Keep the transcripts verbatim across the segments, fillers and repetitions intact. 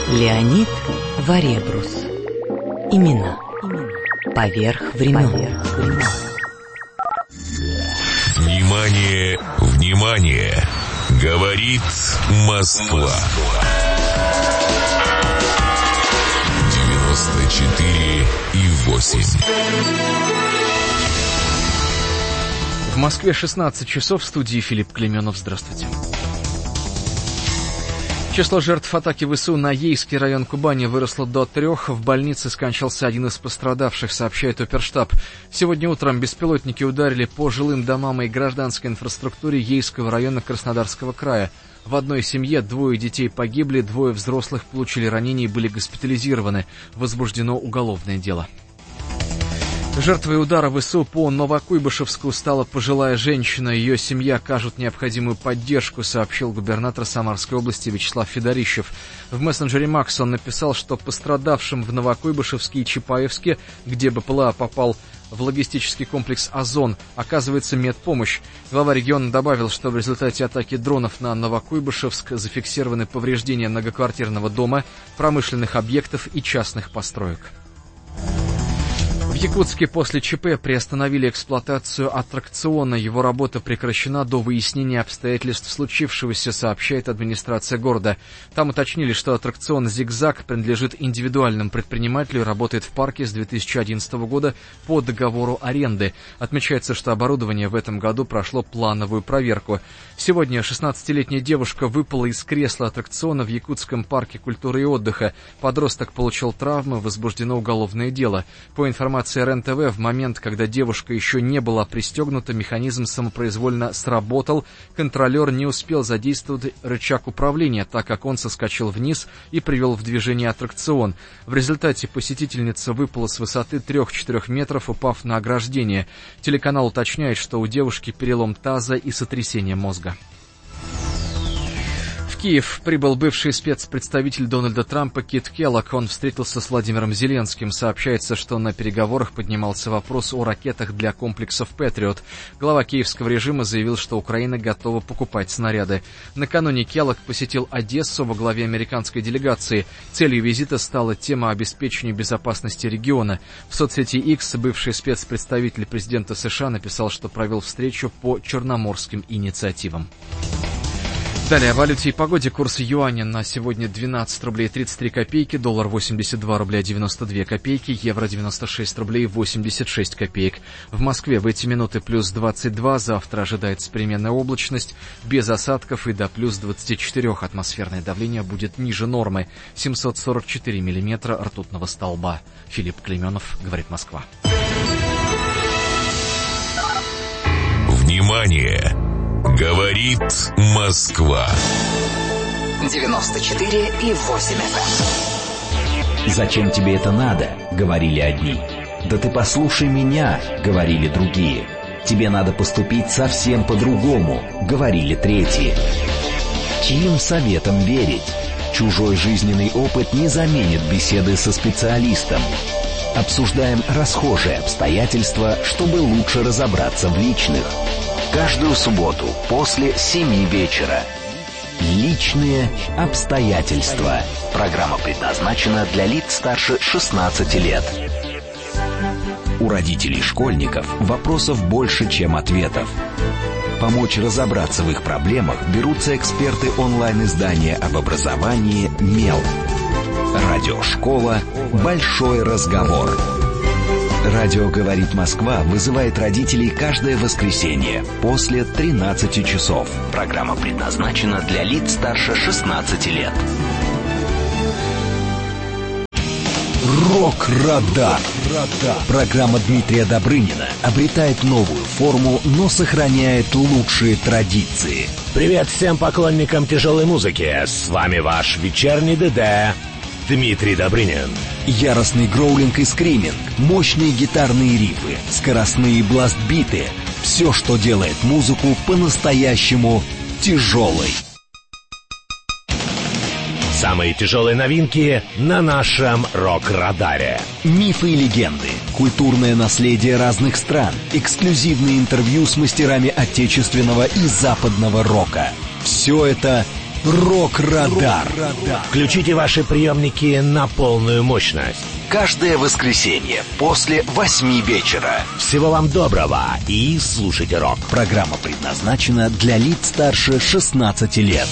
Леонид Варебрус. Имена. Поверх времен. Внимание, внимание! Говорит Москва. девяносто четыре и восемь. В Москве шестнадцать часов, в студии Филипп Клеменов. Здравствуйте. Число жертв атаки ВСУ на Ейский район Кубани выросло до трех. В больнице скончался один из пострадавших, сообщает оперштаб. Сегодня утром беспилотники ударили по жилым домам и гражданской инфраструктуре Ейского района Краснодарского края. В одной семье двое детей погибли, двое взрослых получили ранения и были госпитализированы. Возбуждено уголовное дело. Жертвой удара ВСУ по Новокуйбышевску стала пожилая женщина. Ее семье окажут необходимую поддержку, сообщил губернатор Самарской области Вячеслав Федорищев. В мессенджере Макс он написал, что пострадавшим в Новокуйбышевске и Чапаевске, где БПЛА попал в логистический комплекс «Озон», оказывается медпомощь. Глава региона добавил, что в результате атаки дронов на Новокуйбышевск зафиксированы повреждения многоквартирного дома, промышленных объектов и частных построек. В Якутске после ЧП приостановили эксплуатацию аттракциона. Его работа прекращена до выяснения обстоятельств случившегося, сообщает администрация города. Там уточнили, что аттракцион «Зигзаг» принадлежит индивидуальному предпринимателю и работает в парке с две тысячи одиннадцатого года по договору аренды. Отмечается, что оборудование в этом году прошло плановую проверку. Сегодня шестнадцатилетняя девушка выпала из кресла аттракциона в Якутском парке культуры и отдыха. Подросток получил травмы, возбуждено уголовное дело. По информации РЕН-ТВ, в момент, когда девушка еще не была пристегнута, механизм самопроизвольно сработал. Контролер не успел задействовать рычаг управления, так как он соскочил вниз и привел в движение аттракцион. В результате посетительница выпала с высоты трех-четырех метров, упав на ограждение. Телеканал уточняет, что у девушки перелом таза и сотрясение мозга. В Киев прибыл бывший спецпредставитель Дональда Трампа Кит Келлог. Он встретился с Владимиром Зеленским. Сообщается, что на переговорах поднимался вопрос о ракетах для комплексов «Патриот». Глава киевского режима заявил, что Украина готова покупать снаряды. Накануне Келлог посетил Одессу во главе американской делегации. Целью визита стала тема обеспечения безопасности региона. В соцсети X бывший спецпредставитель президента США написал, что провел встречу по черноморским инициативам. Далее о валюте и погоде. Курс юаня на сегодня двенадцать рублей тридцать три копейки, доллар восемьдесят два рубля девяносто две копейки, евро девяносто шесть рублей восемьдесят шесть копеек. В Москве в эти минуты плюс двадцать два, завтра ожидается переменная облачность, без осадков и до плюс двадцати четырёх. Атмосферное давление будет ниже нормы, семьсот сорок четыре миллиметра ртутного столба. Филипп Клеменов, говорит Москва. Внимание! Говорит Москва. девяносто четыре и восемь эф эм. «Зачем тебе это надо?» — говорили одни. «Да ты послушай меня!» — говорили другие. «Тебе надо поступить совсем по-другому!» — говорили третьи. Чьим советом верить? Чужой жизненный опыт не заменит беседы со специалистом. Обсуждаем расхожие обстоятельства, чтобы лучше разобраться в личных. Каждую субботу после семи вечера. Личные обстоятельства. Программа предназначена для лиц старше шестнадцати лет. У родителей школьников вопросов больше, чем ответов. Помочь разобраться в их проблемах берутся эксперты онлайн-издания об образовании «Мел». Радиошкола «Большой разговор». Радио «Говорит Москва» вызывает родителей каждое воскресенье после тринадцати часов. Программа предназначена для лиц старше шестнадцати лет. Рок-радар. Программа Дмитрия Добрынина обретает новую форму, но сохраняет лучшие традиции. Привет всем поклонникам тяжелой музыки. С вами ваш вечерний ДД Дмитрий Добрынин. Яростный гроулинг и скриминг, мощные гитарные рифы, скоростные бластбиты. Все, что делает музыку по-настоящему тяжелой. Самые тяжелые новинки на нашем рок-радаре. Мифы и легенды, культурное наследие разных стран, эксклюзивные интервью с мастерами отечественного и западного рока. Все это Рок-Радар. Включите ваши приемники на полную мощность. Каждое воскресенье после восьми вечера. Всего вам доброго и слушайте рок. Программа предназначена для лиц старше шестнадцати лет.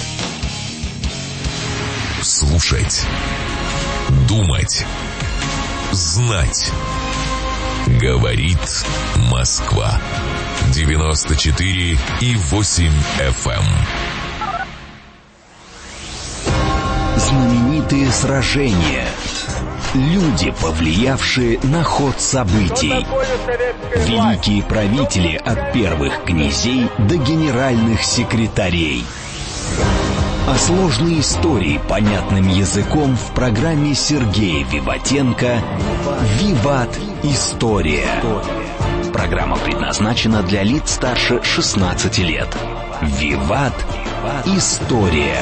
Слушать, думать, знать. Говорит Москва. девяносто четыре и восемь эф эм. Знаменитые сражения. Люди, повлиявшие на ход событий. Великие правители от первых князей до генеральных секретарей. А сложные истории понятным языком в программе Сергея Виватенко «Виват. История». Программа предназначена для лиц старше шестнадцати лет. «Виват. История».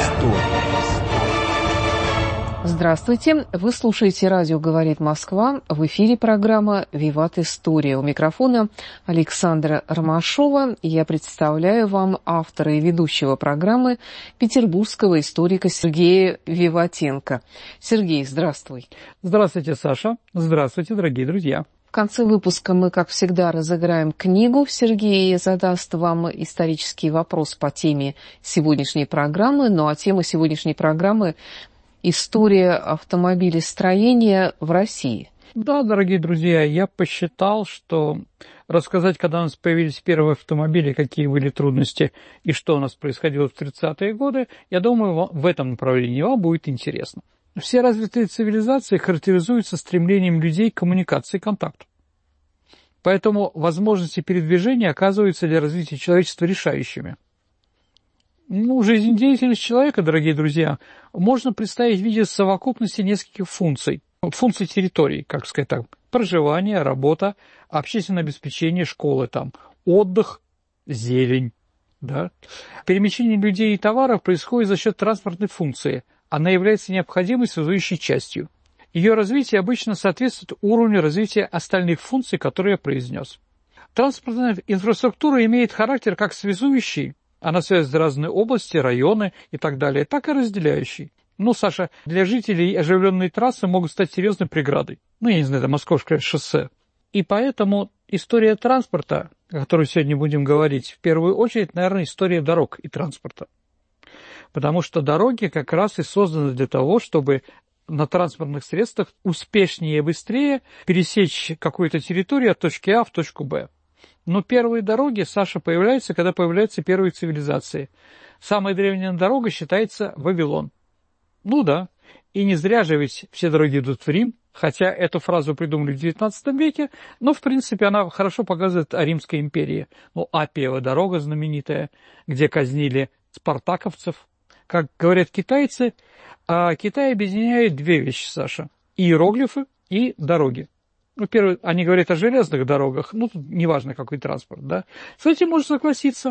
Здравствуйте, вы слушаете радио «Говорит Москва», в эфире программа «Виват. История». У микрофона Александра Ромашова, и я представляю вам автора и ведущего программы, петербургского историка Сергея Виватенко. Сергей, здравствуй. Здравствуйте, Саша. Здравствуйте, дорогие друзья. В конце выпуска мы, как всегда, разыграем книгу. Сергей задаст вам исторический вопрос по теме сегодняшней программы, ну а тема сегодняшней программы — история автомобилестроения в России. Да, дорогие друзья, я посчитал, что рассказать, когда у нас появились первые автомобили, какие были трудности и что у нас происходило в тридцатые годы, я думаю, в этом направлении вам будет интересно. Все развитые цивилизации характеризуются стремлением людей к коммуникации и контакту. Поэтому возможности передвижения оказываются для развития человечества решающими. Ну, жизнедеятельность человека, дорогие друзья, можно представить в виде совокупности нескольких функций. Функций территорий, как сказать так, проживание, работа, общественное обеспечение, школы, там, отдых, зелень. Да? Перемещение людей и товаров происходит за счет транспортной функции. Она является необходимой связующей частью. Ее развитие обычно соответствует уровню развития остальных функций, которые я произнес. Транспортная инфраструктура имеет характер как связующий, она связывает разные области, районы и так далее, так и разделяющий. Ну, Саша, для жителей оживленные трассы могут стать серьезной преградой. Ну, я не знаю, это Московское шоссе. И поэтому история транспорта, о которой сегодня будем говорить, в первую очередь, наверное, история дорог и транспорта. Потому что дороги как раз и созданы для того, чтобы на транспортных средствах успешнее и быстрее пересечь какую-то территорию от точки А в точку Б. Но первые дороги, Саша, появляются, когда появляются первые цивилизации. Самая древняя дорога считается Вавилон. Ну да, и не зря же ведь все дороги идут в Рим, хотя эту фразу придумали в девятнадцатом веке, но, в принципе, она хорошо показывает о Римской империи. Ну, Аппиева дорога знаменитая, где казнили спартаковцев. Как говорят китайцы, Китай объединяет две вещи, Саша, иероглифы и дороги. Ну, первое, они говорят о железных дорогах, ну, тут неважно, какой транспорт, да. С этим можно согласиться.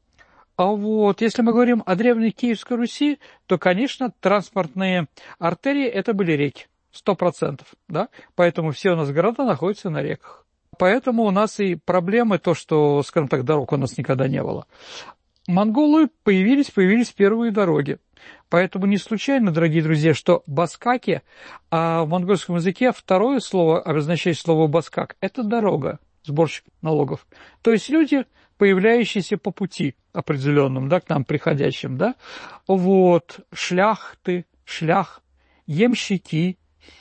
А вот если мы говорим о древней Киевской Руси, то, конечно, транспортные артерии – это были реки, сто процентов, да. Поэтому все у нас города находятся на реках. Поэтому у нас и проблемы, то, что, скажем так, дорог у нас никогда не было. Монголы появились, появились первые дороги. Поэтому не случайно, дорогие друзья, что баскаки, а в монгольском языке второе слово, обозначающее слово баскак, это дорога, сборщик налогов. То есть люди, появляющиеся по пути определенным, да, к нам приходящим, да, вот, шляхты, шлях, ямщики,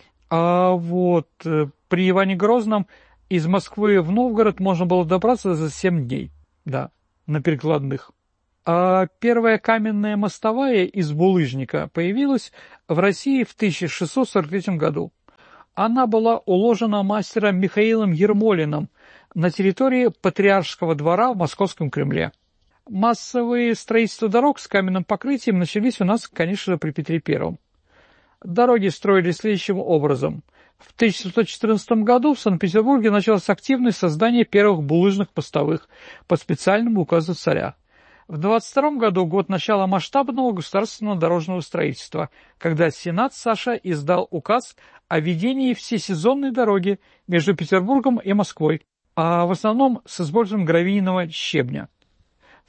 а вот при Иване Грозном из Москвы в Новгород можно было добраться за семь дней, да, на перекладных. А первая каменная мостовая из булыжника появилась в России в тысяча шестьсот сорок третьем году. Она была уложена мастером Михаилом Ермолиным на территории Патриаршего двора в Московском Кремле. Массовые строительства дорог с каменным покрытием начались у нас, конечно, при Петре Первом. Дороги строились следующим образом. В тысяча семьсот четырнадцатом году в Санкт-Петербурге началось активное создание первых булыжных мостовых по специальному указу царя. В двадцать втором году, год начала масштабного государственного дорожного строительства, когда Сенат, Саша, издал указ о введении всесезонной дороги между Петербургом и Москвой, а в основном с использованием гравийного щебня.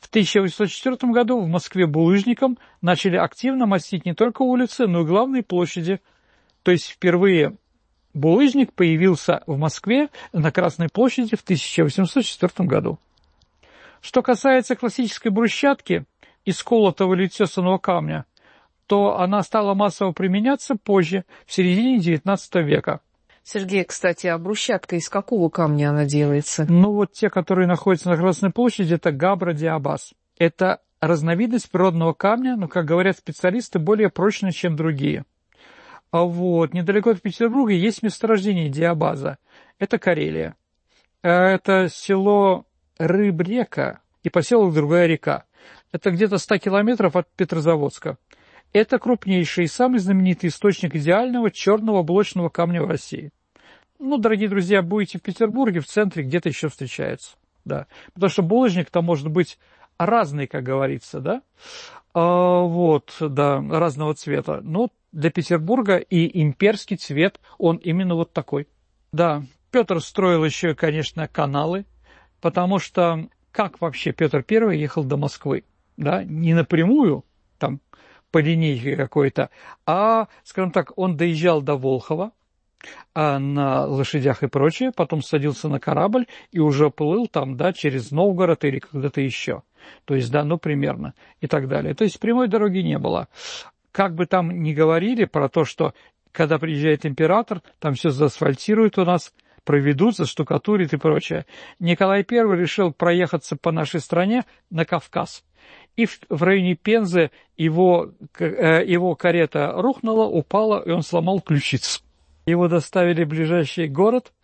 В тысяча восемьсот четвёртом году в Москве булыжником начали активно мастить не только улицы, но и главные площади. То есть впервые булыжник появился в Москве на Красной площади в тысяча восемьсот четвёртом году. Что касается классической брусчатки из колотого или тесаного камня, то она стала массово применяться позже, в середине девятнадцатого века. Сергей, кстати, а брусчатка из какого камня она делается? Ну вот те, которые находятся на Красной площади, это габра диабаз. Это разновидность природного камня, но, как говорят специалисты, более прочная, чем другие. А вот недалеко от Петербурга есть месторождение диабаза. Это Карелия. Это село Рыбрека и поселок Другая река. Это где-то сто километров от Петрозаводска. Это крупнейший и самый знаменитый источник идеального черного блочного камня в России. Ну, дорогие друзья, будете в Петербурге, в центре, где-то еще встречается. Да. Потому что булыжник там может быть разный, как говорится, да. А, вот, да, разного цвета. Но для Петербурга и имперский цвет, он именно вот такой. Да, Петр строил еще, конечно, каналы, потому что как вообще Петр Первый ехал до Москвы? Да, не напрямую, там, по линейке какой-то, а, скажем так, он доезжал до Волхова а на лошадях и прочее, потом садился на корабль и уже плыл там, да, через Новгород или когда-то еще. То есть, да, ну, примерно, и так далее. То есть прямой дороги не было. Как бы там ни говорили про то, что когда приезжает император, там все заасфальтируют у нас, проведут, заштукатурят и прочее. Николай Первый решил проехаться по нашей стране на Кавказ. И в, в районе Пензы его, э, его карета рухнула, упала, и он сломал ключицу. Его доставили в ближайший город,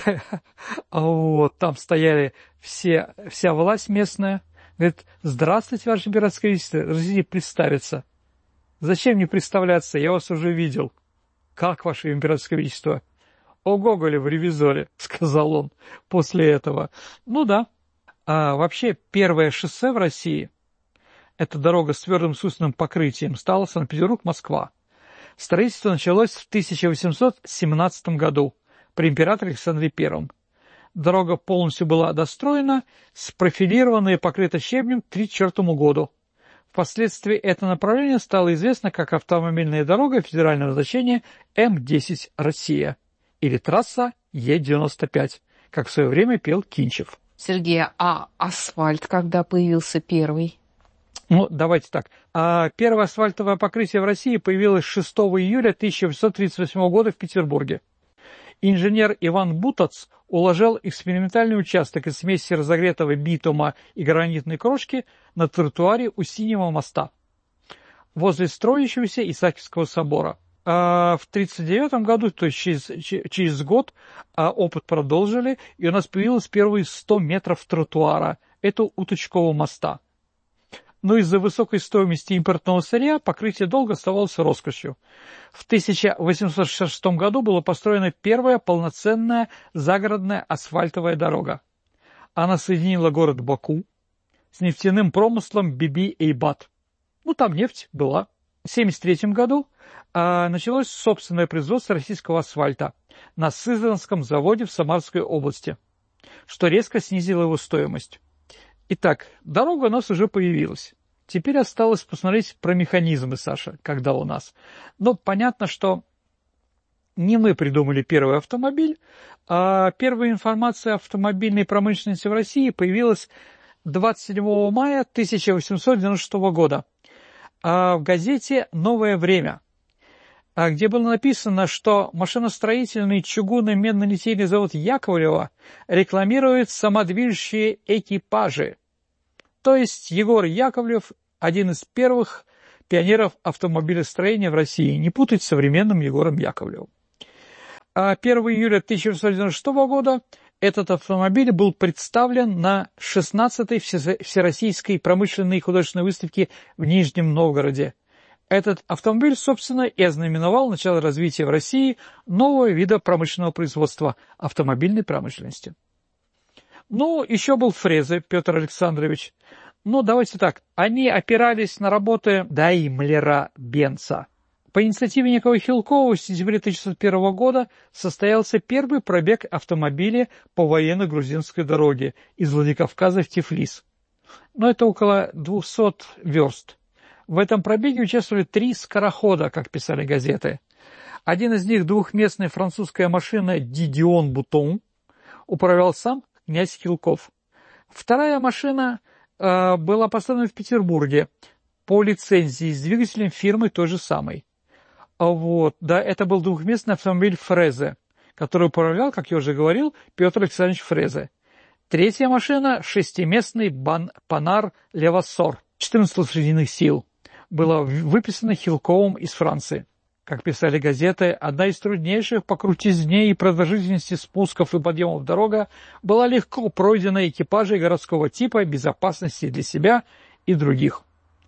вот, там стояли все, вся власть местная. Говорит: здравствуйте, ваше императорское величество, разрешите представиться. Зачем мне представляться, я вас уже видел. Как, ваше императорское величество? О Гоголе в «Ревизоре», сказал он после этого. Ну да, а вообще первое шоссе в России, это дорога с твердым искусственным покрытием, стала Санкт-Петербург-Москва. Строительство началось в тысяча восемьсот семнадцатом году при императоре Александре Первом. Дорога полностью была достроена, спрофилирована и покрыта щебнем к тысяча девятьсот четвёртому году. Впоследствии это направление стало известно как автомобильная дорога федерального значения Эм десять «Россия» или трасса Е девяносто пять, как в свое время пел Кинчев. Сергей, а асфальт когда появился первый? Ну, давайте так. Первое асфальтовое покрытие в России появилось шестого июля тысяча восемьсот тридцать восьмого года в Петербурге. Инженер Иван Бутац уложил экспериментальный участок из смеси разогретого битума и гранитной крошки на тротуаре у Синего моста возле строящегося Исаакиевского собора. А в тридцать девятом году, то есть через, через год, опыт продолжили, и у нас появилось первые сто метров тротуара. Это у Тучкового моста. Но из-за высокой стоимости импортного сырья покрытие долго оставалось роскошью. В тысяча восемьсот шестьдесят шестом году была построена первая полноценная загородная асфальтовая дорога. Она соединила город Баку с нефтяным промыслом Биби-Эйбат. Ну, там нефть была. В тысяча девятьсот семьдесят третьем году а, началось собственное производство российского асфальта на Сызранском заводе в Самарской области, что резко снизило его стоимость. Итак, дорога у нас уже появилась. Теперь осталось посмотреть про механизмы, Саша, когда у нас. Но понятно, что не мы придумали первый автомобиль, а первая информация о автомобильной промышленности в России появилась двадцать седьмого мая тысяча восемьсот девяносто шестого года в газете «Новое время», где было написано, что машиностроительный чугунно-медно-литейный завод Яковлева рекламирует самодвижущие экипажи. То есть Егор Яковлев – один из первых пионеров автомобилестроения в России. Не путать с современным Егором Яковлевым. первого июля тысяча восемьсот девяносто шестого года этот автомобиль был представлен на шестнадцатой Всероссийской промышленной и художественной выставке в Нижнем Новгороде. Этот автомобиль, собственно, и ознаменовал начало развития в России нового вида промышленного производства – автомобильной промышленности. Ну, еще был Фрезе Петр Александрович. Ну, давайте так, они опирались на работы Даймлера Бенца. По инициативе Николая Хилкова в сентябре тысяча девятьсот первого года состоялся первый пробег автомобиля по военно-грузинской дороге из Владикавказа в Тифлис. но это около двухсот верст. В этом пробеге участвовали три скорохода, как писали газеты. Один из них, двухместная французская машина «Дидион Бутон», управлял сам князь Хилков. Вторая машина э, была поставлена в Петербурге по лицензии с двигателем фирмы той же самой. Вот, да, это был двухместный автомобиль «Фрезе», который управлял, как я уже говорил, Петр Александрович Фрезе. Третья машина – шестиместный бан- «Панар Левассор», четырнадцать лошадиных сил, была выписана Хилковым из Франции. Как писали газеты, одна из труднейших по крутизне и продолжительности спусков и подъемов дорога была легко пройдена экипажей городского типа безопасности для себя и других.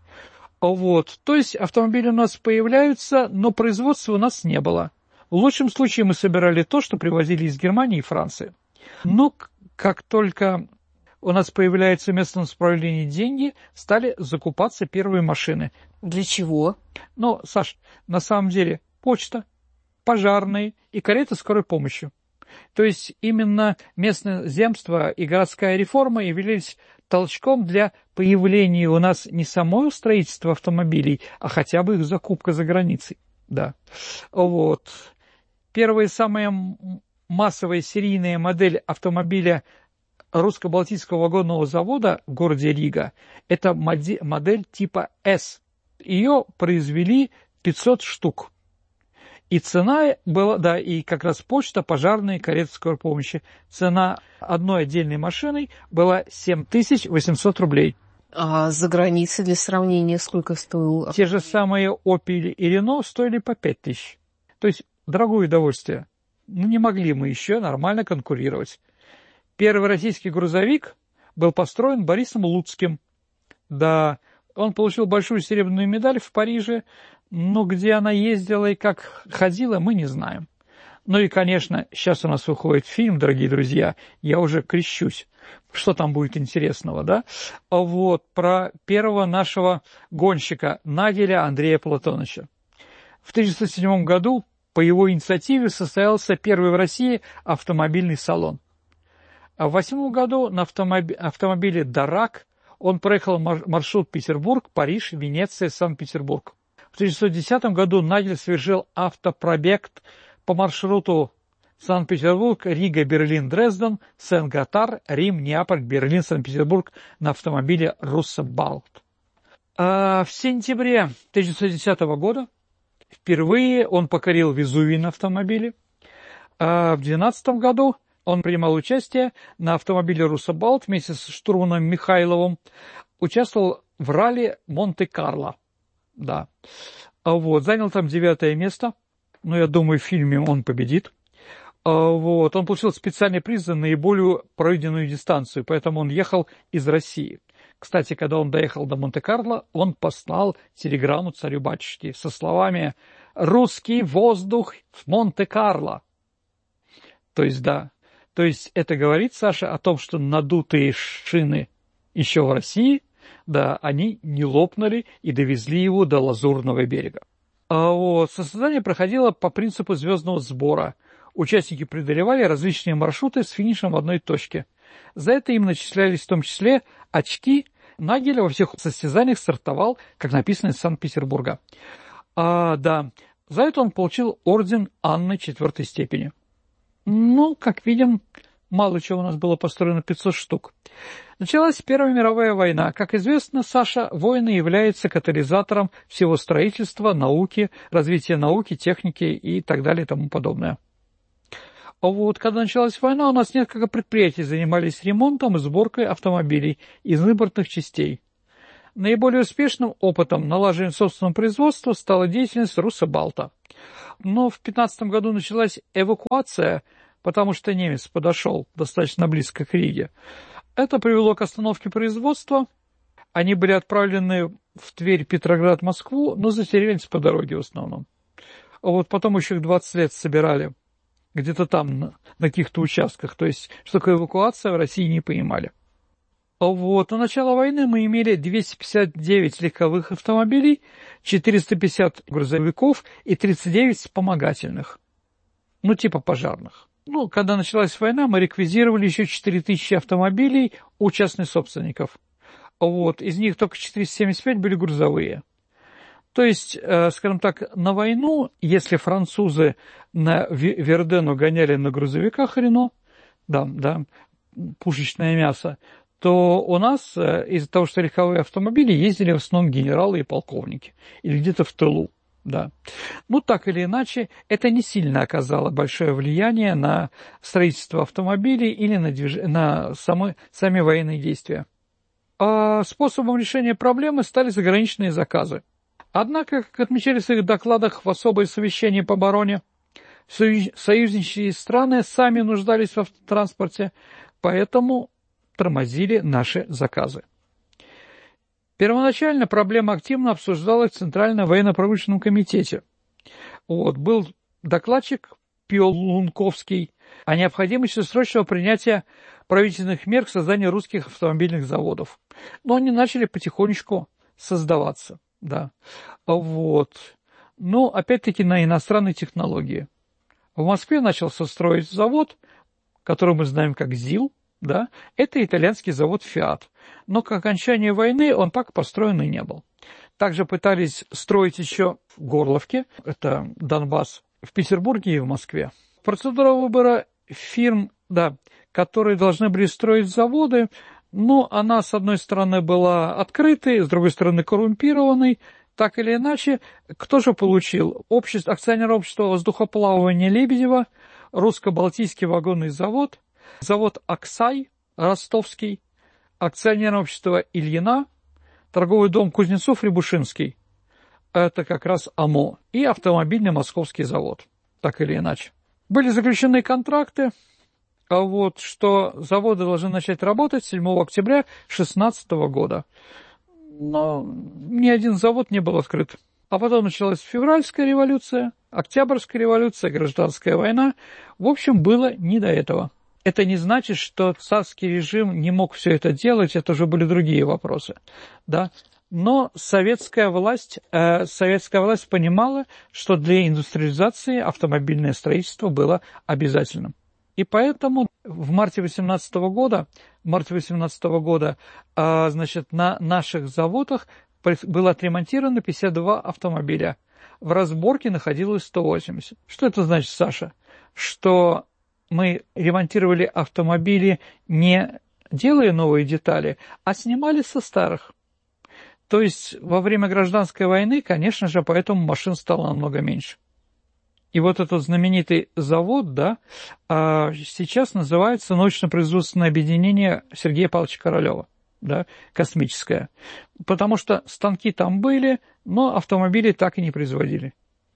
Вот, то есть автомобили у нас появляются, но производства у нас не было. В лучшем случае мы собирали то, что привозили из Германии и Франции. Но как только у нас появляются в местном самоуправлении деньги, стали закупаться первые машины. Для чего? Ну, Саш, на самом деле почта, пожарные и кареты скорой помощи. То есть именно местное земство и городская реформа явились толчком для появления у нас не самого строительства автомобилей, а хотя бы их закупка за границей. Да. Вот. Первая самая массовая серийная модель автомобиля русско-балтийского вагонного завода в городе Рига – это модель типа «С». Ее произвели пятьсот штук. И цена была, да, и как раз почта, пожарные, кареты скорой помощи. Цена одной отдельной машины была семь тысяч восемьсот рублей. А за границей для сравнения сколько стоил? Те же самые «Опель» и «Рено» стоили по пять тысяч. То есть дорогое удовольствие. Ну, не могли мы еще нормально конкурировать. Первый российский грузовик был построен Борисом Луцким. Да, он получил большую серебряную медаль в Париже, но где она ездила и как ходила, мы не знаем. Ну и, конечно, сейчас у нас выходит фильм, дорогие друзья, я уже крещусь. Что там будет интересного, да? Вот, про первого нашего гонщика Нагеля Андрея Платоновича. В тысяча девятьсот седьмом году по его инициативе состоялся первый в России автомобильный салон. А в восьмом году на автомоб... автомобиле «Дарак» он проехал маршрут Петербург, Париж, Венеция, Санкт-Петербург. В тысяча девятьсот десятом году Нагель совершил автопробег по маршруту Санкт-Петербург, Рига, Берлин, Дрезден, Сен-Готар, Рим, Неаполь, Берлин, Санкт-Петербург на автомобиле «Руссо-Балт». А в сентябре тысяча девятьсот десятого года впервые он покорил Везувий на автомобиле. А в две тысячи двенадцатом году он принимал участие на автомобиле «Руссо-Балт» вместе с штурманом Михайловым. Участвовал в ралли Монте-Карло. Да. Вот. Занял там девятое место. Но я думаю, в фильме он победит. Вот. Он получил специальный приз за наиболее пройденную дистанцию, поэтому он ехал из России. Кстати, когда он доехал до Монте-Карло, он послал телеграмму царю-батюшке со словами «Русский воздух в Монте-Карло». То есть, да. То есть это говорит, Саша, о том, что надутые шины еще в России, да, они не лопнули и довезли его до Лазурного берега. А вот состязание проходило по принципу звездного сбора. Участники преодолевали различные маршруты с финишем в одной точке. За это им начислялись в том числе очки. Нагель во всех состязаниях стартовал, как написано, из Санкт-Петербурга. А, да, за это он получил орден Анны четвертой степени. Ну, как видим, мало чего у нас было построено, пятьсот штук. Началась Первая мировая война. Как известно, Саша, войны являются катализатором всего строительства, науки, развития науки, техники и так далее и тому подобное. А вот когда началась война, у нас несколько предприятий занимались ремонтом и сборкой автомобилей из импортных частей. Наиболее успешным опытом налаживания собственного производства стала деятельность Руссо-Балта. Но в две тысячи пятнадцатом году началась эвакуация, потому что немец подошел достаточно близко к Риге. Это привело к остановке производства. Они были отправлены в Тверь, Петроград, Москву, но затерялись по дороге в основном. А вот потом еще их двадцать лет собирали где-то там, на, на каких-то участках. То есть, что такое эвакуация, в России не понимали. А вот на начало войны мы имели двести пятьдесят девять легковых автомобилей, четыреста пятьдесят грузовиков и тридцать девять вспомогательных. Ну, типа пожарных. Ну, когда началась война, мы реквизировали еще четыре тысячи автомобилей у частных собственников. Вот, из них только четыреста семьдесят пять были грузовые. То есть, скажем так, на войну, если французы на Вердену гоняли на грузовиках Рено, да, да, пушечное мясо, то у нас из-за того, что легковые автомобили, ездили в основном генералы и полковники, или где-то в тылу, да. Ну, так или иначе, это не сильно оказало большое влияние на строительство автомобилей или на, движ... на самы... сами военные действия. А способом решения проблемы стали заграничные заказы. Однако, как отмечали в своих докладах в особое совещание по обороне, союзничающие страны сами нуждались в автотранспорте, поэтому тормозили наши заказы. Первоначально проблема активно обсуждалась в Центральном военно-промышленном комитете. Вот, был докладчик Пио Лунковский о необходимости срочного принятия правительственных мер к созданию русских автомобильных заводов. Но они начали потихонечку создаваться. Да, вот. Но опять-таки на иностранные технологии. В Москве начался строить завод, который мы знаем как ЗИЛ, да, это итальянский завод «Фиат». Но к окончанию войны он так построен и не был. Также пытались строить еще в Горловке, это Донбасс, в Петербурге и в Москве. Процедура выбора фирм, да, которые должны были строить заводы, но она, с одной стороны, была открытой, с другой стороны, коррумпированной. Так или иначе, кто же получил? Общество, акционер общества воздухоплавания Лебедева, Русско-Балтийский вагонный завод, завод «Аксай» ростовский, акционерное общество «Ильина», торговый дом Кузнецов-Рябушинский, это как раз АМО, и автомобильный московский завод, так или иначе. Были заключены контракты, вот, что заводы должны начать работать седьмого октября две тысячи шестнадцатого года. Но ни один завод не был открыт. А потом началась февральская революция, октябрьская революция, гражданская война. В общем, было не до этого. Это не значит, что царский режим не мог все это делать, это уже были другие вопросы. Да? Но советская власть, э, советская власть понимала, что для индустриализации автомобильное строительство было обязательным. И поэтому в марте восемнадцатого года, в марте восемнадцатого года, а, значит, на наших заводах было отремонтировано пятьдесят два автомобиля. В разборке находилось сто восемьдесят. Что это значит, Саша? Что мы ремонтировали автомобили, не делая новые детали, а снимали со старых. То есть во время гражданской войны, конечно же, поэтому машин стало намного меньше. И вот этот знаменитый завод, да, сейчас называется научно-производственное объединение Сергея Павловича Королева, да, космическое. Потому что станки там были, но автомобили так и не производили.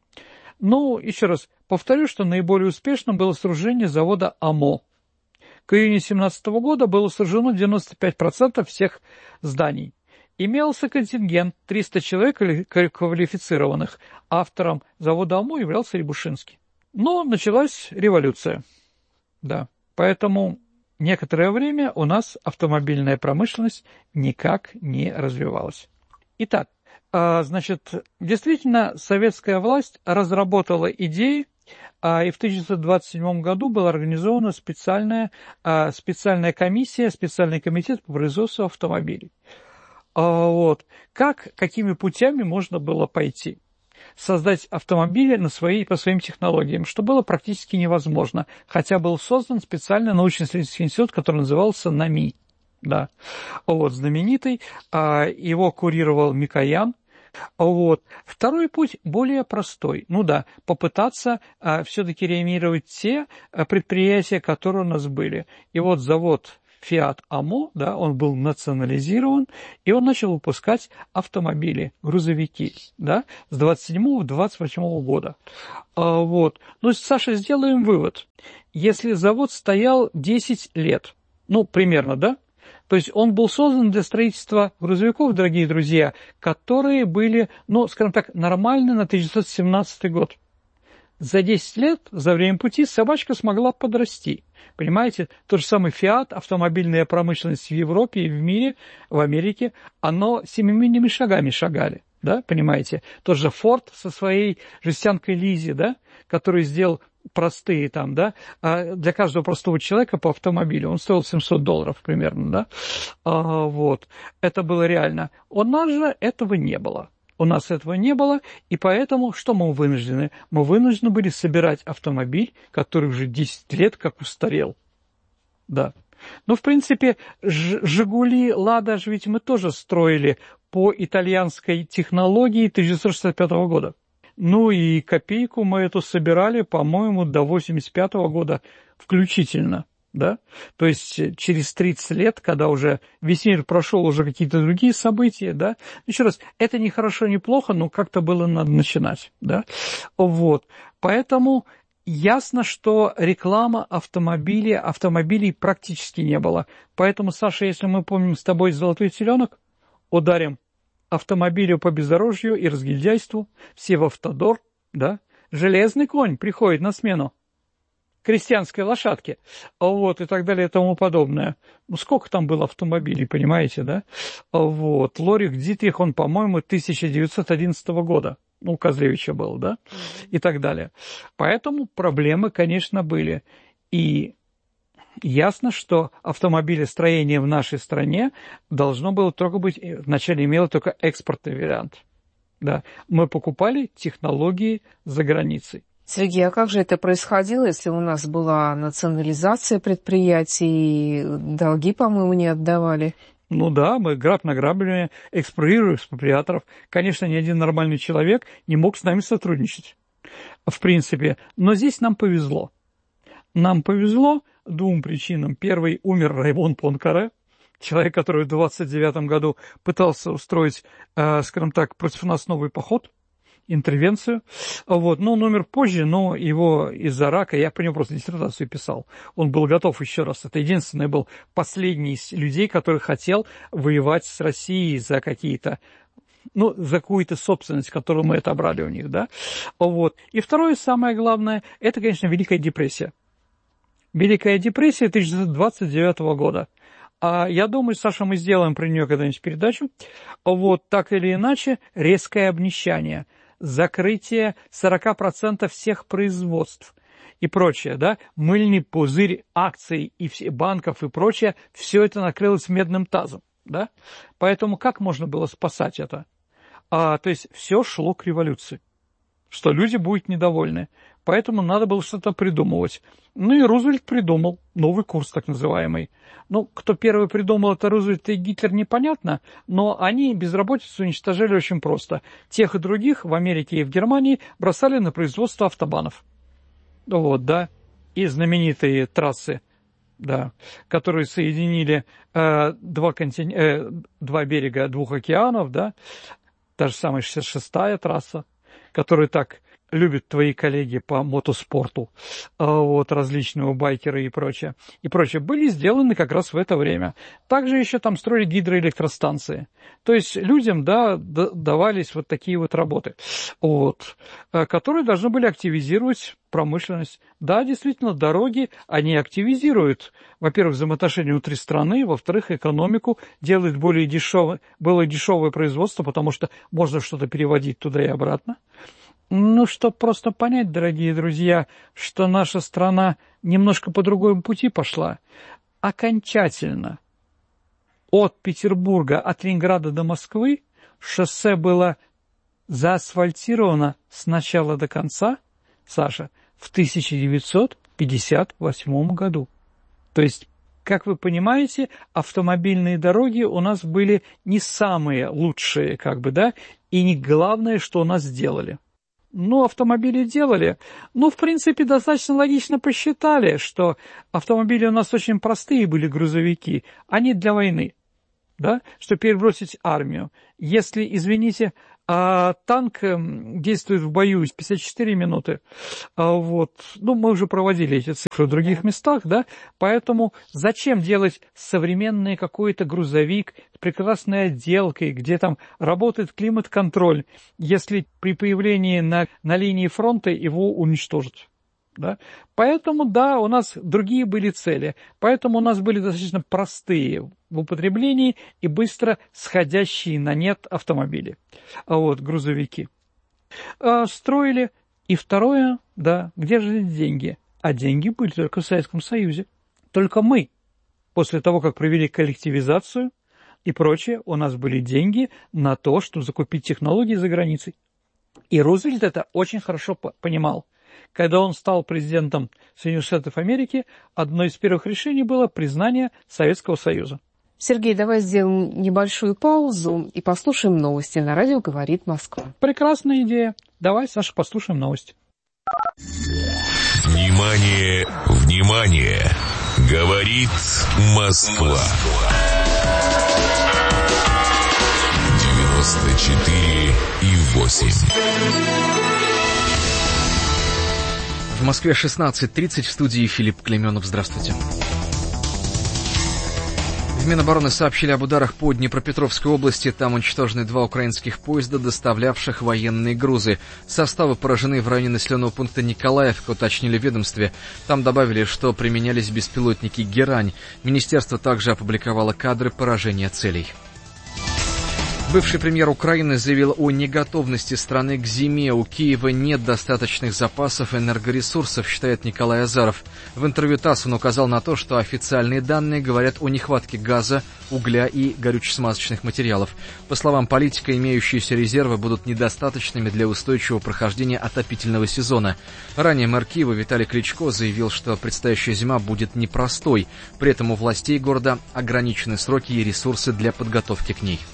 Ну, еще раз повторю, что наиболее успешным было сооружение завода АМО. К июню две тысячи семнадцатого года было сожжено девяносто пять процентов всех зданий. Имелся контингент триста человек квалифицированных. Автором завода АМО являлся Рябушинский. Но началась революция. Да. Поэтому некоторое время у нас автомобильная промышленность никак не развивалась. Итак, значит, действительно, советская власть разработала идеи, и в тысяча девятьсот двадцать седьмом году была организована специальная, специальная комиссия, специальный комитет по производству автомобилей. Вот. Как, какими путями можно было пойти? Создать автомобили на свои, по своим технологиям, что было практически невозможно, хотя был создан специальный научно-исследовательский институт, который назывался НАМИ. Да. Вот, знаменитый, его курировал Микоян. Вот. Второй путь более простой. Ну да, попытаться а, все-таки реанимировать те а, предприятия, которые у нас были. И вот завод «Фиат АМО», да, он был национализирован, и он начал выпускать автомобили, грузовики, да, с двадцать седьмого — двадцать восьмого года. А, вот. Ну, Саша, сделаем вывод. Если завод стоял десять лет, ну, примерно, да, то есть он был создан для строительства грузовиков, дорогие друзья, которые были, ну, скажем так, нормальны на тысяча девятьсот семнадцатый год. За десять лет, за время пути, собачка смогла подрасти. Понимаете, тот же самый «Фиат», автомобильная промышленность в Европе и в мире, в Америке, оно семимильными шагами шагали, да, понимаете. Тот же «Форд» со своей жестянкой Лизи, да, который сделал простые там, да, а для каждого простого человека по автомобилю он стоил семьсот долларов примерно, да, а, вот, это было реально. У нас же этого не было. У нас этого не было, и поэтому что мы вынуждены? Мы вынуждены были собирать автомобиль, который уже десять лет как устарел. Да. Ну, в принципе, «Жигули», «Лада» же ведь мы тоже строили по итальянской технологии тысяча девятьсот шестьдесят пятого года. Ну и копейку мы эту собирали, по-моему, до восемьдесят пятого года включительно. Да? То есть через тридцать лет, когда уже весь мир прошел, уже какие-то другие события, да, еще раз, это не хорошо, не плохо, но как-то было надо начинать, да, вот, поэтому ясно, что реклама автомобилей, автомобилей практически не было, поэтому, Саша, если мы помним с тобой «Золотой теленок», ударим автомобилю по бездорожью и разгильдяйству, все в автодор, да, железный конь приходит на смену крестьянской лошадки, вот, и так далее, и тому подобное. Ну, сколько там было автомобилей, понимаете, да? Вот, Лорих Дитрих, он, по-моему, тысяча девятьсот одиннадцатого года, ну, у Козлевича был, да? И так далее. Поэтому проблемы, конечно, были. И ясно, что автомобилестроение в нашей стране должно было только быть, вначале имело только экспортный вариант. Да, мы покупали технологии за границей. Сергей, а как же это происходило, если у нас была национализация предприятий, и долги, по-моему, не отдавали? Ну да, мы граб на грабли, экспроприируем экспроприаторов. Конечно, ни один нормальный человек не мог с нами сотрудничать, в принципе. Но здесь нам повезло. Нам повезло двум причинам. Первый, умер Раймон Пуанкаре, человек, который в двадцать девятом году пытался устроить, э, скажем так, против нас новый поход, интервенцию, вот, но он умер позже, но его из-за рака, я по нему просто диссертацию писал, он был готов еще раз, это единственный был последний из людей, который хотел воевать с Россией за какие-то, ну, за какую-то собственность, которую мы отобрали у них, да, вот, и второе, самое главное, это, конечно, Великая депрессия, Великая депрессия тысяча девятьсот двадцать девятого года. А я думаю, Саша, мы сделаем про нее когда-нибудь передачу, вот, так или иначе, резкое обнищание, закрытие сорок процентов всех производств и прочее, да, мыльный пузырь акций и все, банков и прочее, все это накрылось медным тазом, да, поэтому как можно было спасать это? А, то есть все шло к революции, что люди будут недовольны, поэтому надо было что-то придумывать. Ну и Рузвельт придумал новый курс, так называемый. Ну, кто первый придумал это, Рузвельт и Гитлер, непонятно, но они безработицу уничтожали очень просто. Тех и других в Америке и в Германии бросали на производство автобанов. Вот, да, и знаменитые трассы, да, которые соединили э, два, контин... э, два берега двух океанов, да, та же самая шестьдесят шестая трасса, которую так любят твои коллеги по мотоспорту, вот, различные байкеры и прочее, и прочее, были сделаны как раз в это время. Также еще там строили гидроэлектростанции. То есть людям, да, давались вот такие вот работы, вот, которые должны были активизировать промышленность. Да, действительно, дороги, они активизируют, во-первых, взаимоотношения внутри страны, во-вторых, экономику, делают более дешевое, более дешевое производство, потому что можно что-то переводить туда и обратно. Ну, чтобы просто понять, дорогие друзья, что наша страна немножко по другому пути пошла. Окончательно от Петербурга, от Ленинграда до Москвы шоссе было заасфальтировано с начала до конца, Саша, в тысяча девятьсот пятьдесят восьмом году. То есть, как вы понимаете, автомобильные дороги у нас были не самые лучшие, как бы, да, и не главное, что у нас сделали. Ну, автомобили делали, ну, в принципе, достаточно логично посчитали, что автомобили у нас очень простые были, грузовики, они для войны, да, что перебросить армию. Если, извините, а танк действует в бою пятьдесят четыре минуты, а вот, ну, мы уже проводили эти цифры в других местах, да, поэтому зачем делать современный какой-то грузовик с прекрасной отделкой, где там работает климат-контроль, если при появлении на, на линии фронта его уничтожат? Да? Поэтому, да, у нас другие были цели, поэтому у нас были достаточно простые в употреблении и быстро сходящие на нет автомобили, вот, грузовики. А, строили. И второе, Да, где же деньги? А деньги были только в Советском Союзе. Только мы, после того, как провели коллективизацию и прочее, у нас были деньги на то, чтобы закупить технологии за границей. И Рузвельт это очень хорошо понимал. Когда он стал президентом Соединенных Штатов Америки, одно из первых решений было признание Советского Союза. Сергей, давай сделаем небольшую паузу и послушаем новости. На радио «Говорит Москва». Прекрасная идея. Давай, Саша, послушаем новости. Внимание, внимание! Говорит Москва. девяносто четыре и восемь. В Москве шестнадцать тридцать, в студии Филипп Клейменов. Здравствуйте. В Минобороны сообщили об ударах по Днепропетровской области. Там уничтожены два украинских поезда, доставлявших военные грузы. Составы поражены в районе населенного пункта Николаевка, уточнили в ведомстве. Там добавили, что применялись беспилотники «Герань». Министерство также опубликовало кадры поражения целей. Бывший премьер Украины заявил о неготовности страны к зиме. У Киева нет достаточных запасов энергоресурсов, считает Николай Азаров. В интервью ТАСС он указал на то, что официальные данные говорят о нехватке газа, угля и горюче-смазочных материалов. По словам политика, имеющиеся резервы будут недостаточными для устойчивого прохождения отопительного сезона. Ранее мэр Киева Виталий Кличко заявил, что предстоящая зима будет непростой. При этом у властей города ограничены сроки и ресурсы для подготовки к ней.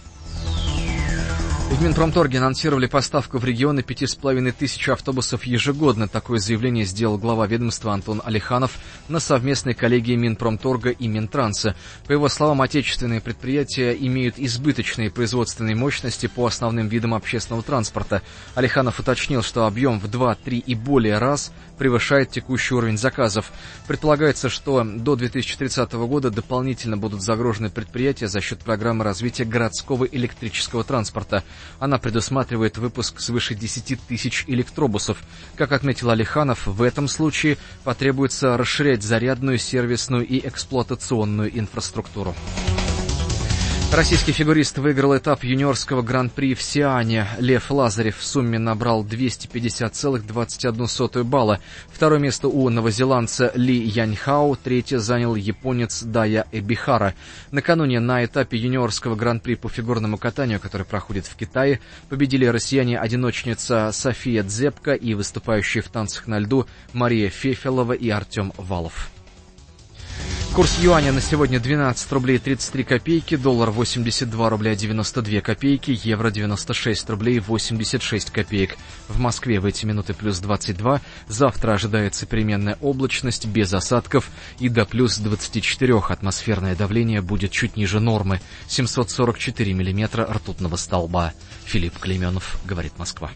В Минпромторге анонсировали поставку в регионы пяти с половиной тысяч автобусов ежегодно. Такое заявление сделал глава ведомства Антон Алиханов на совместной коллегии Минпромторга и Минтранса. По его словам, отечественные предприятия имеют избыточные производственные мощности по основным видам общественного транспорта. Алиханов уточнил, что объем в два-три и более раз превышает текущий уровень заказов. Предполагается, что до две тысячи тридцатого года дополнительно будут загружены предприятия за счет программы развития городского электрического транспорта. Она предусматривает выпуск свыше десяти тысяч электробусов. Как отметил Алиханов, в этом случае потребуется расширять зарядную, сервисную и эксплуатационную инфраструктуру. Российский фигурист выиграл этап юниорского гран-при в Сиане. Лев Лазарев в сумме набрал двести пятьдесят целых двадцать одну сотую балла. Второе место у новозеландца Ли Яньхао, третье занял японец Дая Эбихара. Накануне на этапе юниорского гран-при по фигурному катанию, который проходит в Китае, победили россияне-одиночница София Дзепко и выступающие в танцах на льду Мария Фефелова и Артем Валов. Курс юаня на сегодня двенадцать рублей тридцать три копейки, доллар восемьдесят два рубля девяносто две копейки, евро девяносто шесть рублей восемьдесят шесть копеек. В Москве в эти минуты плюс двадцать два, завтра ожидается переменная облачность без осадков и до плюс двадцати четырёх. Атмосферное давление будет чуть ниже нормы, семьсот сорок четыре миллиметра ртутного столба. Филипп Клейменов, говорит Москва.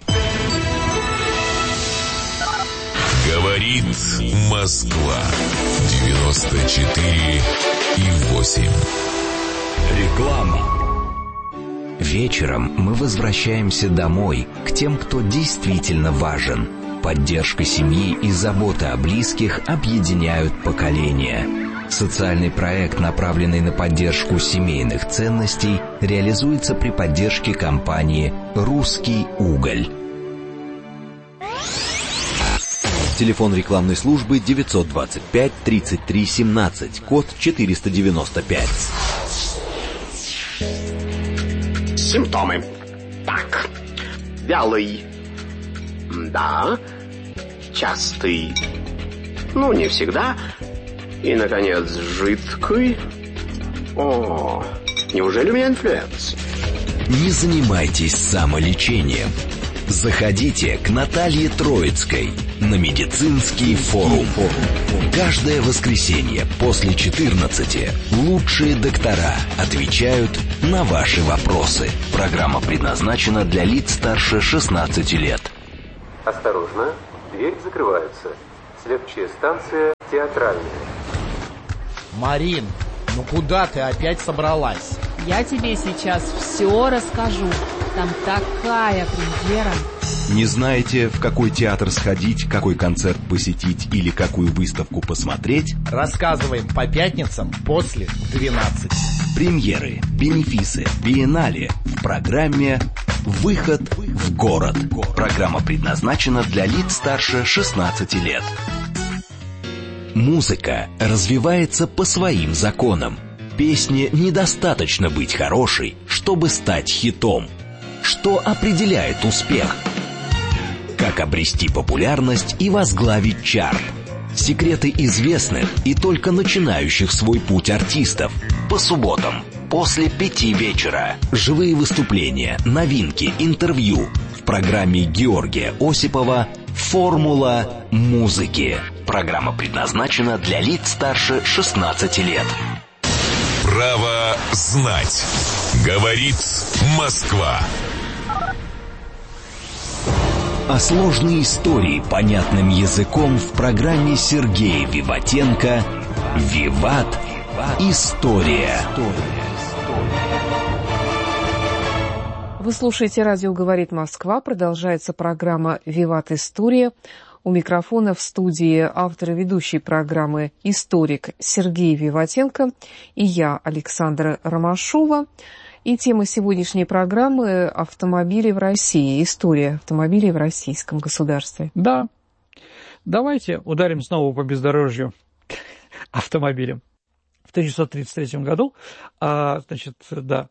Говорит Москва. девяносто четыре и восемь. Реклама. Вечером мы возвращаемся домой, к тем, кто действительно важен. Поддержка семьи и забота о близких объединяют поколения. Социальный проект, направленный на поддержку семейных ценностей, реализуется при поддержке компании «Русский уголь». Телефон рекламной службы девятьсот двадцать пять тридцать три семнадцать, код четыреста девяносто пять. Симптомы. Так. Вялый. Да. Частый. Ну, не всегда. И, наконец, жидкий. О, неужели у меня инфлюенс? Не занимайтесь самолечением. Заходите к Наталье Троицкой на медицинский форум. Каждое воскресенье после четырнадцати лучшие доктора отвечают на ваши вопросы. Программа предназначена для лиц старше шестнадцати лет. Осторожно, дверь закрывается. Следующая станция театральная. Марин, ну куда ты опять собралась? Я тебе сейчас все расскажу. Там такая премьера. Не знаете, в какой театр сходить, какой концерт посетить или какую выставку посмотреть? Рассказываем по пятницам после двенадцати. Премьеры, бенефисы, биеннале в программе «Выход в город. Программа предназначена для лиц старше шестнадцати лет. Музыка развивается по своим законам. Песне недостаточно быть хорошей, чтобы стать хитом. Что определяет успех? Как обрести популярность и возглавить чарт? Секреты известных и только начинающих свой путь артистов. По субботам после пяти вечера. Живые выступления, новинки, интервью в программе Георгия Осипова «Формула музыки». Программа предназначена для лиц старше шестнадцати лет. Право знать. Говорит Москва. А сложные истории понятным языком в программе Сергея Виватенко «Виват. История». Вы слушаете «Радио говорит Москва». Продолжается программа «Виват. История». У микрофона в студии автор и ведущий программы историк Сергей Виватенко и я, Александра Ромашова. И тема сегодняшней программы — автомобили в России. История автомобилей в российском государстве. Да. Давайте ударим снова по бездорожью автомобилям. В тысяча девятьсот тридцать третьем году, а, значит, да,